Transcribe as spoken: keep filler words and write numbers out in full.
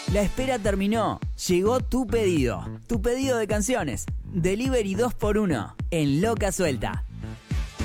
La espera terminó. Llegó tu pedido. Tu pedido de canciones. Delivery dos por uno en Loca Suelta.